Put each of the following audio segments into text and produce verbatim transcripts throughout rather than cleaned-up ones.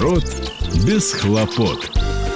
Огород без хлопот.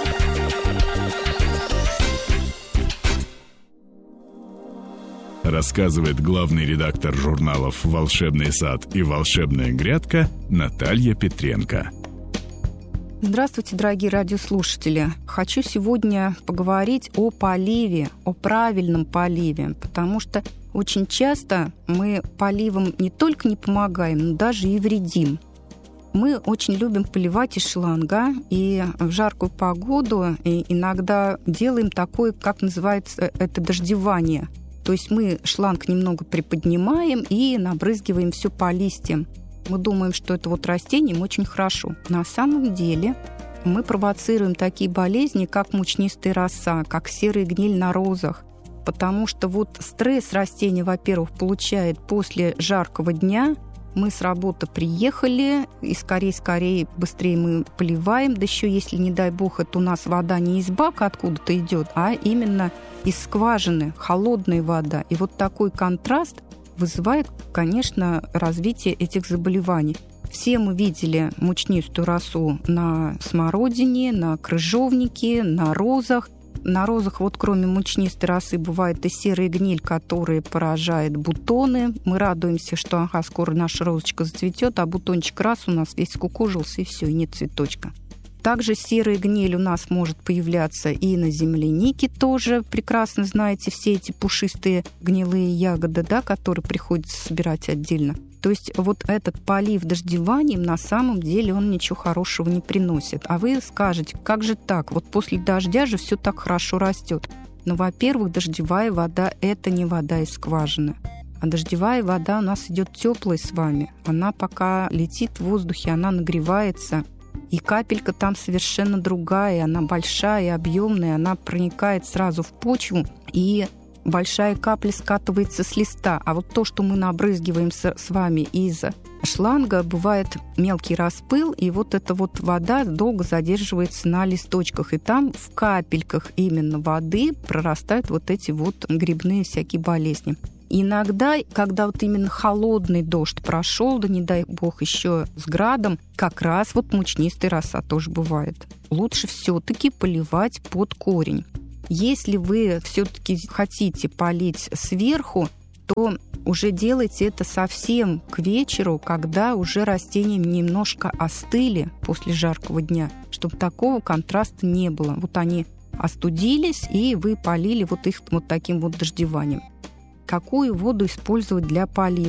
Рассказывает главный редактор журналов «Волшебный сад» и «Волшебная грядка» Наталья Петренко. Здравствуйте, дорогие радиослушатели! Хочу сегодня поговорить о поливе, о правильном поливе, потому что очень часто мы поливом не только не помогаем, но даже и вредим. Мы очень любим поливать из шланга, и в жаркую погоду иногда делаем такое, как называется это, дождевание. То есть мы шланг немного приподнимаем и набрызгиваем все по листьям. Мы думаем, что это вот растениям очень хорошо. На самом деле мы провоцируем такие болезни, как мучнистая роса, как серая гниль на розах. Потому что вот стресс растения, во-первых, получает после жаркого дня. Мы с работы приехали, и скорее-скорее быстрее мы поливаем. Да еще если, не дай бог, это у нас вода не из бака откуда-то идет, а именно из скважины, холодная вода. И вот такой контраст вызывает, конечно, развитие этих заболеваний. Все мы видели мучнистую росу на смородине, на крыжовнике, на розах. На розах, вот кроме мучнистой росы, бывает и серая гниль, которая поражает бутоны. Мы радуемся, что ага, скоро наша розочка зацветет, а бутончик раз у нас весь скукожился, и все, и нет цветочка. Также серая гниль у нас может появляться и на землянике тоже. Прекрасно знаете все эти пушистые гнилые ягоды, да, которые приходится собирать отдельно. То есть вот этот полив дождеванием на самом деле он ничего хорошего не приносит. А вы скажете, как же так? Вот после дождя же все так хорошо растет. Но, во-первых, дождевая вода – это не вода из скважины. А дождевая вода у нас идет теплая с вами. Она пока летит в воздухе, она нагревается. И капелька там совершенно другая, она большая, объемная, она проникает сразу в почву, и большая капля скатывается с листа. А вот то, что мы набрызгиваем с, с вами из шланга, бывает мелкий распыл, и вот эта вот вода долго задерживается на листочках, и там в капельках именно воды прорастают вот эти вот грибные всякие болезни. Иногда, когда вот именно холодный дождь прошел, да не дай бог еще с градом, как раз вот мучнистая роса тоже бывает. Лучше все-таки поливать под корень. Если вы все-таки хотите полить сверху, то уже делайте это совсем к вечеру, когда уже растения немножко остыли после жаркого дня, чтобы такого контраста не было. Вот они остудились, и вы полили вот их вот таким вот дождеванием. Какую воду использовать для полива?